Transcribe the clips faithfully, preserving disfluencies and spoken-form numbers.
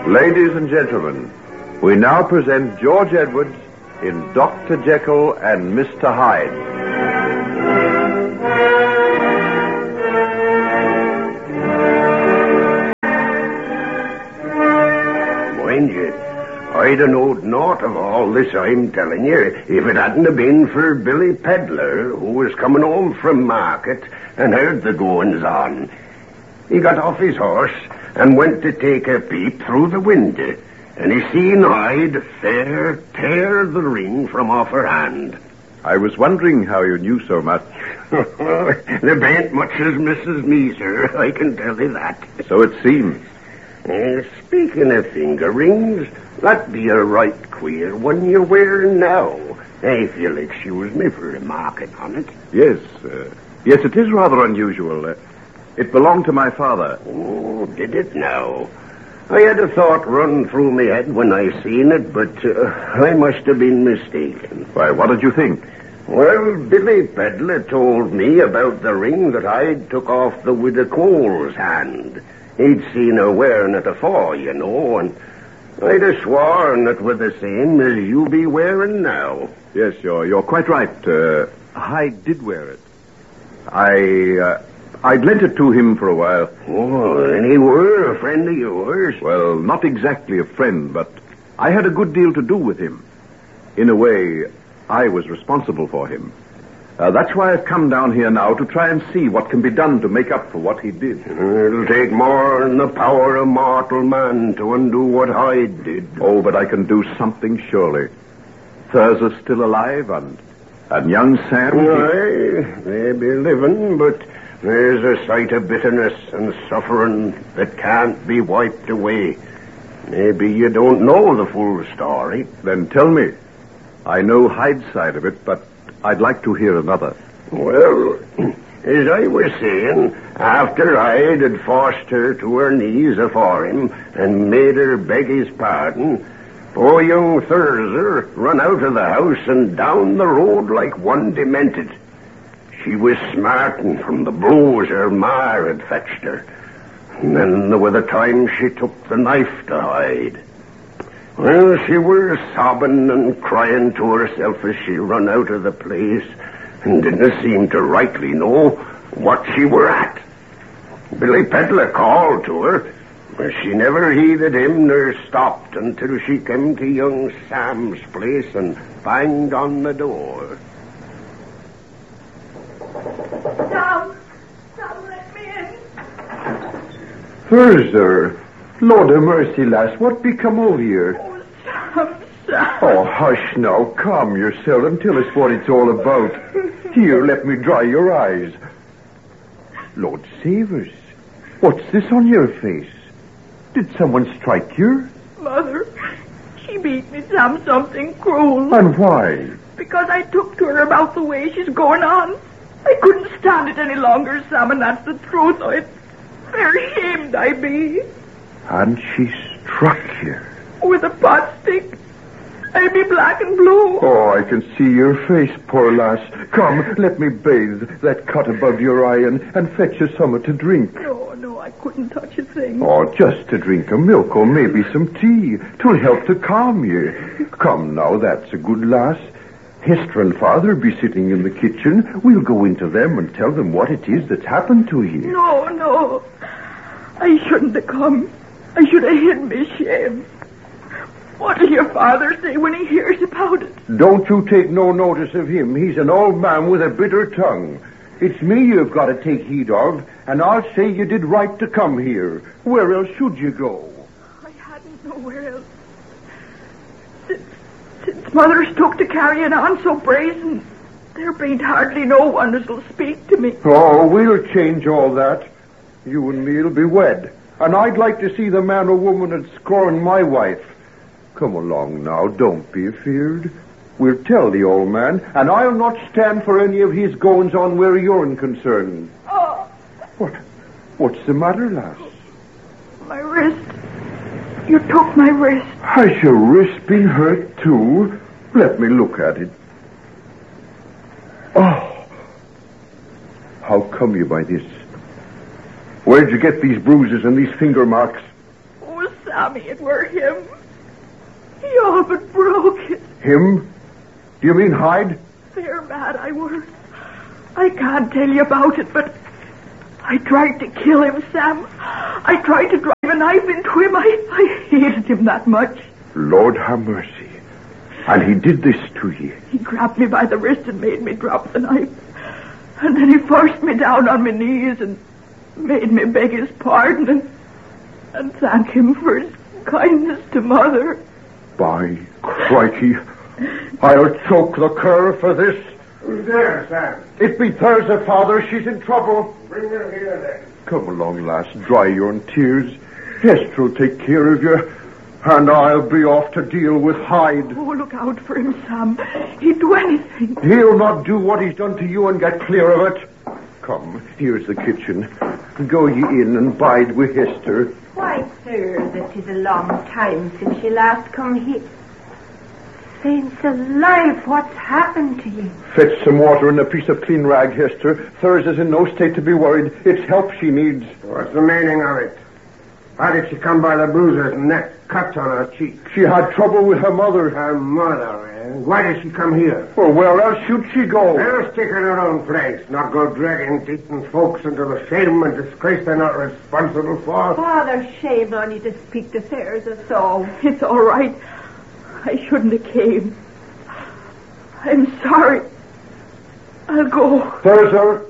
Ladies and gentlemen, we now present George Edwards in Doctor Jekyll and Mister Hyde. Mind you, I'd have knowed naught of all this I'm telling you if it hadn't have been for Billy Pedlar, who was coming home from market and heard the goings on. He got off his horse and went to take a peep through the window, and he seen Hyde fair tear the ring from off her hand. I was wondering how you knew so much. There bain't much as Missus Me, sir, I can tell you that. So it seems. Uh, speaking of finger rings, that be a right queer one you're wearing now, if you'll excuse me for remarking on it. Yes, uh, yes, it is rather unusual. Uh, it belonged to my father. Oh, did it now? I had a thought run through my head when I seen it, but uh, I must have been mistaken. Why, what did you think? Well, Billy Pedlar told me about the ring that I'd took off the Widow Cole's hand. He'd seen her wearing it afore, you know, and I'd have sworn it were the same as you be wearing now. Yes, you're you're quite right. Uh, Hyde did wear it. I uh, I'd lent it to him for a while. Oh, and he were a friend of yours? Well, not exactly a friend, but I had a good deal to do with him. In a way, I was responsible for him. Uh, that's why I've come down here now to try and see what can be done to make up for what he did. It'll take more than the power of mortal man to undo what Hyde did. Oh, but I can do something, surely. Thurza's still alive, and and young Sam... Aye, they be living, but there's a sight of bitterness and suffering that can't be wiped away. Maybe you don't know the full story. Then tell me. I know Hyde's side of it, but I'd like to hear another. Well, as I was saying, after Hyde had forced her to her knees afore him and made her beg his pardon, poor young Thurza run out of the house and down the road like one demented. She was smarting from the blows her ma had fetched her. And then there were the times she took the knife to Hyde. Well, she was sobbing and crying to herself as she run out of the place and didn't seem to rightly know what she were at. Billy Pedlar called to her, but she never heeded him nor stopped until she came to young Sam's place and banged on the door. Sam! Sam, let me in. Thurza, Lord of mercy, lass, what become of you? Oh, Sam, Sam. Oh, hush now, calm yourself and tell us what it's all about. Here, let me dry your eyes. Lord save us, what's this on your face? Did someone strike you? Mother, she beat me, Sam, something cruel. And why? Because I took to her about the way she's going on. I couldn't stand it any longer, Sam, and that's the truth. I'm very ashamed I be. And she struck you? With a pot stick. I be black and blue. Oh, I can see your face, poor lass. Come, let me bathe that cut above your eye and, and fetch you something to drink. No, no, I couldn't touch a thing. Oh, just to drink a milk or maybe some tea. 'Twill help to calm you. Come now, that's a good lass. Hester and father be sitting in the kitchen. We'll go into them and tell them what it is that's happened to you. No, no. I shouldn't have come. I should have hid my shame. What'll your father say when he hears about it? Don't you take no notice of him. He's an old man with a bitter tongue. It's me you've got to take heed of, and I'll say you did right to come here. Where else should you go? I hadn't nowhere else. Since, since Mother's took to carrying on so brazen, there ain't hardly no one as'll speak to me. Oh, we'll change all that. You and me'll be wed. And I'd like to see the man or woman that scorned my wife. Come along now, don't be afeard. We'll tell the old man, and I'll not stand for any of his goings on where you're concerned. Oh. What? What's the matter, lass? My wrist. You took my wrist. Has your wrist been hurt, too? Let me look at it. Oh. How come you by this? Where'd you get these bruises and these finger marks? Oh, Sammy, it were him. He all but broke it. Him? Do you mean Hyde? Fair mad I were. I can't tell you about it, but I tried to kill him, Sam. I tried to drive a knife into him. I, I hated him that much. Lord have mercy. And he did this to you? He grabbed me by the wrist and made me drop the knife. And then he forced me down on my knees and made me beg his pardon and, and thank him for his kindness to Mother. By crikey, I'll choke the cur for this. Who's there, Sam? It be Thurza, Father. She's in trouble. Bring her here, then. Come along, lass. Dry your tears. Hester'll take care of you. And I'll be off to deal with Hyde. Oh, look out for him, Sam. He'd do anything. He'll not do what he's done to you and get clear of it. Come, here's the kitchen. Go ye in and bide with Hester. Why, sir, that is a long time since you last come here. Saints alive, what's happened to you? Fetch some water and a piece of clean rag, Hester. Thurza's in no state to be worried. It's help she needs. What's the meaning of it? How did she come by the bruises and neck cuts on her cheek? She had trouble with her mother. Her mother, eh? Why did she come here? Well, where else should she go? Let her stick in her own place, not go dragging decent folks into the shame and disgrace they're not responsible for. Father, shame on you to speak to Thurza so. It's all right. I shouldn't have came. I'm sorry. I'll go. Thurza,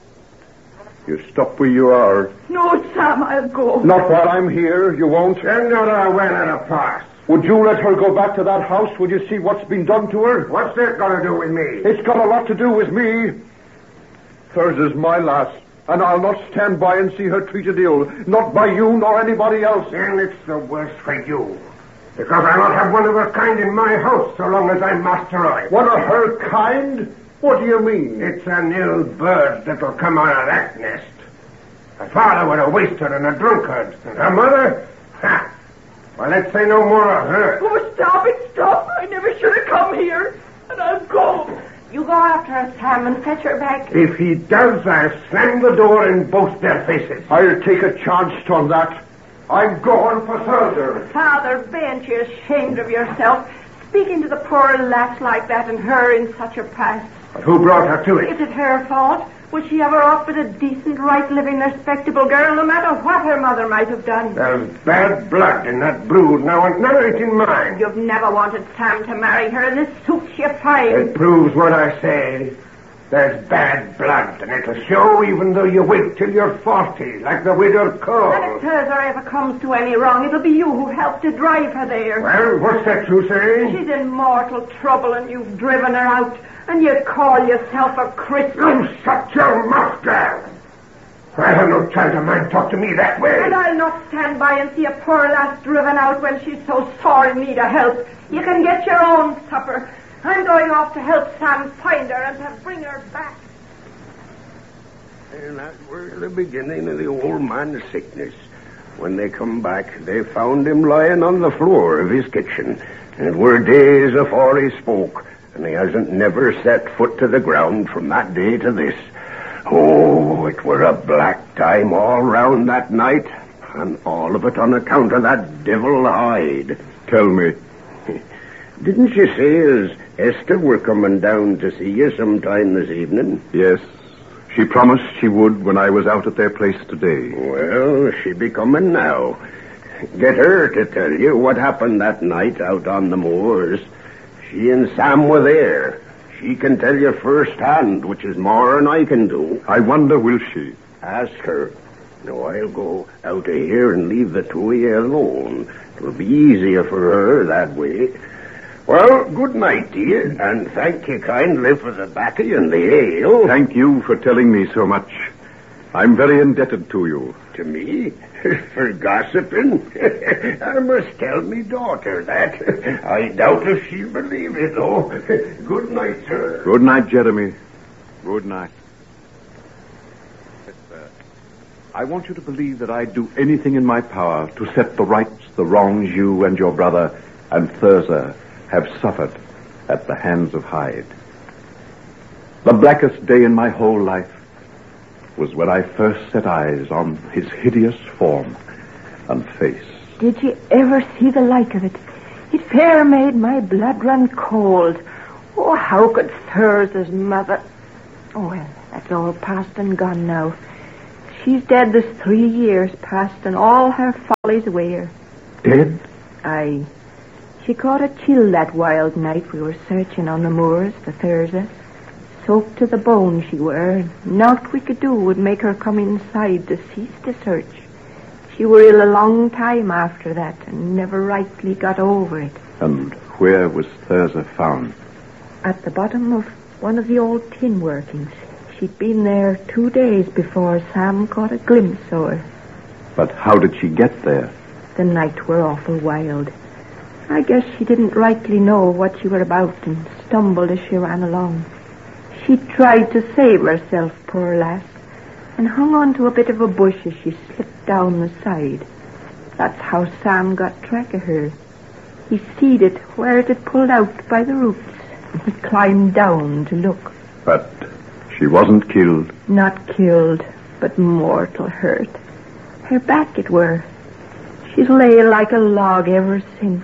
you stop where you are. No, Sam, I'll go. Not while I'm here. You won't. Send her away at a pass. Would you let her go back to that house? Would you see what's been done to her? What's that got to do with me? It's got a lot to do with me. Thurza's my lass, and I'll not stand by and see her treated ill. Not by you nor anybody else. Then it's the worse for you. Because I'll not have one of her kind in my house so long as I'm Master Roy. One of her kind? What do you mean? It's an ill bird that'll come out of that nest. Her father was a waster and a drunkard. And her mother? Ha! Well, let's say no more of her. Oh, stop it, stop. I never should have come here. And I'll go. You go after her, Sam, and fetch her back. If he does, I'll slam the door in both their faces. I'll take a chance on that. I'm going for Thurza. Father, ben't you ashamed of yourself? Speaking to the poor lass like that and her in such a pass. But who brought her to it? Is it her fault? Was she ever off with a decent, right, living, respectable girl, no matter what her mother might have done? There's bad blood in that brood now, and none of it in mine. You've never wanted Sam to marry her, and this suits you fine. It proves what I say. There's bad blood, and it'll show even though you wait till you're forty, like the widow Cole. And if Thurza ever comes to any wrong, it'll be you who helped to drive her there. Well, what's that you say? She's in mortal trouble, and you've driven her out, and you call yourself a Christian. You shut your mouth, girl. I have no child of mine talk to me that way. And I'll not stand by and see a poor lass driven out when she's so sore in need of help. You can get your own supper. I'm going off to help Sam find her and to bring her back. And that was the beginning of the old man's sickness. When they come back, they found him lying on the floor of his kitchen. And it were days afore he spoke, and he hasn't never set foot to the ground from that day to this. Oh, it were a black time all round that night, and all of it on account of that devil Hyde. Tell me. Didn't you say as Esther were coming down to see you sometime this evening? Yes. She promised she would when I was out at their place today. Well, she be coming now. Get her to tell you what happened that night out on the moors. She and Sam were there. She can tell you firsthand, which is more than I can do. I wonder, will she? Ask her. No, I'll go out of here and leave the two of you alone. It'll be easier for her that way. Well, good night to you, and thank you kindly for the baccy and the ale. Thank you for telling me so much. I'm very indebted to you. To me? For gossiping? I must tell me daughter that. I doubt if she'll believe it, though. Good night, sir. Good night, Jeremy. Good night. I want you to believe that I'd do anything in my power to set the rights, the wrongs you and your brother and Thurza have suffered at the hands of Hyde. The blackest day in my whole life was when I first set eyes on his hideous form and face. Did you ever see the like of it? It fair made my blood run cold. Oh, how could Thurs's mother... Oh, well, that's all past and gone now. She's dead this three years past, and all her follies wear. Dead? Aye. She caught a chill that wild night we were searching on the moors for Thurza. Soaked to the bone she were. Naught we could do would make her come inside to cease the search. She were ill a long time after that, and never rightly got over it. And where was Thurza found? At the bottom of one of the old tin workings. She'd been there two days before Sam caught a glimpse of her. But how did she get there? The night were awful wild. I guess she didn't rightly know what she were about and stumbled as she ran along. She tried to save herself, poor lass, and hung on to a bit of a bush as she slipped down the side. That's how Sam got track of her. He seed it where it had pulled out by the roots, and he climbed down to look. But she wasn't killed. Not killed, but mortal hurt. Her back it were. She's lay like a log ever since.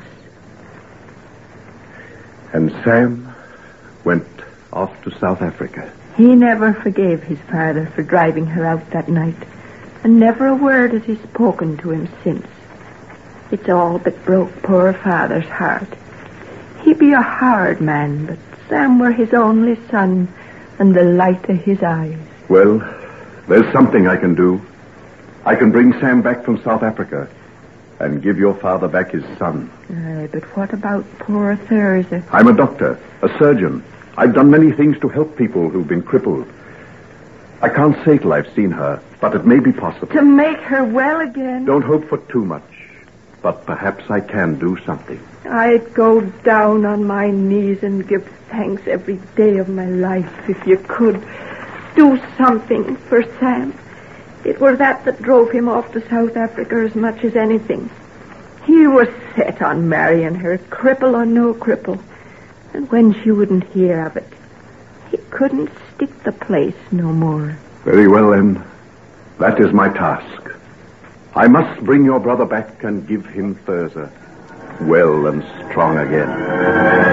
And Sam went off to South Africa. He never forgave his father for driving her out that night, and never a word has he spoken to him since. It's all but broke poor father's heart. He be a hard man, but Sam were his only son and the light of his eyes. Well, there's something I can do. I can bring Sam back from South Africa and give your father back his son. Aye, but what about poor Thurza? I'm a doctor, a surgeon. I've done many things to help people who've been crippled. I can't say till I've seen her, but it may be possible. To make her well again? Don't hope for too much, but perhaps I can do something. I'd go down on my knees and give thanks every day of my life if you could do something for Sam. It were that that drove him off to South Africa as much as anything. He was set on marrying her, cripple or no cripple. And when she wouldn't hear of it, he couldn't stick the place no more. Very well, then. That is my task. I must bring your brother back and give him Thurza, well and strong again.